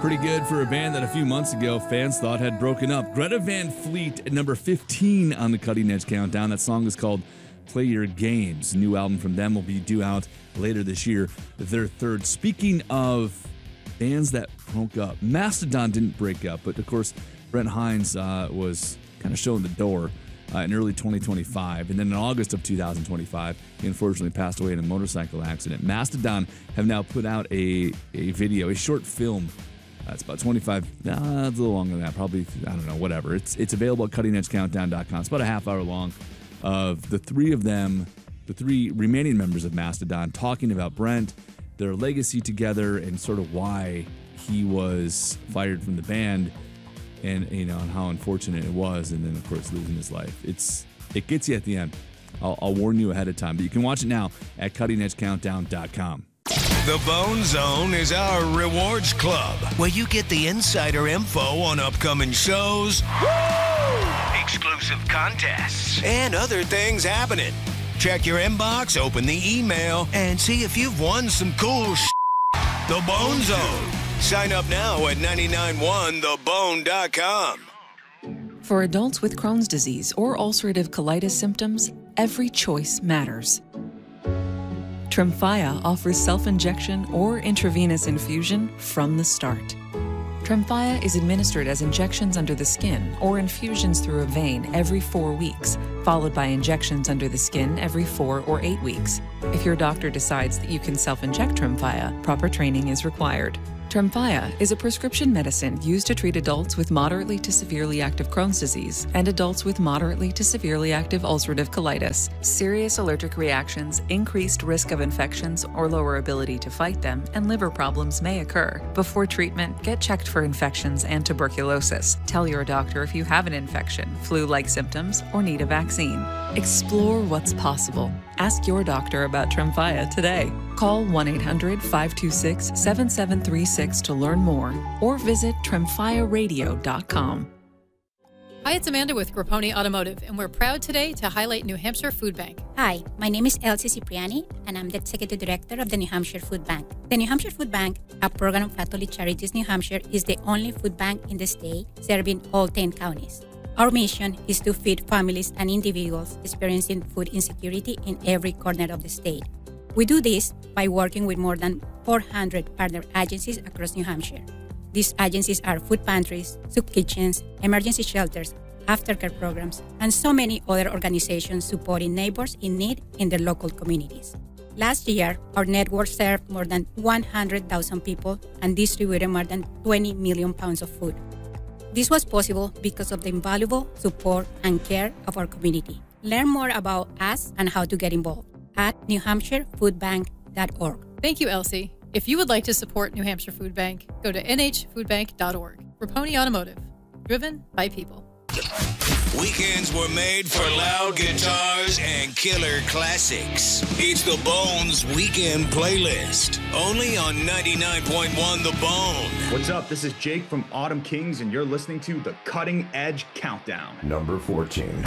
Pretty good for a band that a few months ago fans thought had broken up. Greta Van Fleet at number 15 on the Cutting Edge Countdown. That song is called Play Your Games. A new album from them will be due out later this year, their third. Speaking of bands that broke up, Mastodon didn't break up, but of course, Brent Hinds was kind of showing the door in early 2025. And then in August of 2025, he unfortunately passed away in a motorcycle accident. Mastodon have now put out a video, a short film. It's about 25, it's a little longer than that, probably, I don't know, whatever. It's available at cuttingedgecountdown.com. It's about a half hour long of the three of them, the three remaining members of Mastodon, talking about Brent, their legacy together, and sort of why he was fired from the band, and and how unfortunate it was, and then of course losing his life. It gets you at the end. I'll warn you ahead of time, but you can watch it now at cuttingedgecountdown.com. The Bone Zone is our rewards club, where you get the insider info on upcoming shows, exclusive contests, and other things happening. Check your inbox, open the email, and see if you've won some cool The Bone Zone. Sign up now at 991thebone.com. For adults with Crohn's disease or ulcerative colitis symptoms, every choice matters. Tremfya offers self-injection or intravenous infusion from the start. Tremfya is administered as injections under the skin or infusions through a vein every 4 weeks, followed by injections under the skin every 4 or 8 weeks. If your doctor decides that you can self-inject Tremfya, proper training is required. Tremfya is a prescription medicine used to treat adults with moderately to severely active Crohn's disease and adults with moderately to severely active ulcerative colitis. Serious allergic reactions, increased risk of infections or lower ability to fight them, and liver problems may occur. Before treatment, get checked for infections and tuberculosis. Tell your doctor if you have an infection, flu-like symptoms, or need a vaccine. Explore what's possible. Ask your doctor about Tremfya today. Call 1-800-526-7736 to learn more or visit tremfyaradio.com. Hi, it's Amanda with Grapponi Automotive, and we're proud today to highlight New Hampshire Food Bank. Hi, my name is Elsie Cipriani, and I'm the Executive Director of the New Hampshire Food Bank. The New Hampshire Food Bank, a program of Catholic Charities New Hampshire, is the only food bank in the state serving all 10 counties. Our mission is to feed families and individuals experiencing food insecurity in every corner of the state. We do this by working with more than 400 partner agencies across New Hampshire. These agencies are food pantries, soup kitchens, emergency shelters, aftercare programs, and so many other organizations supporting neighbors in need in their local communities. Last year, our network served more than 100,000 people and distributed more than 20 million pounds of food. This was possible because of the invaluable support and care of our community. Learn more about us and how to get involved at newhampshirefoodbank.org. Thank you, Elsie. If you would like to support New Hampshire Food Bank, go to nhfoodbank.org. Grapponi Automotive, driven by people. Weekends were made for loud guitars and killer classics. It's the Bones Weekend Playlist, only on 99.1 The Bone. What's up? This is Jake from Autumn Kings, and you're listening to the Cutting Edge Countdown. Number 14.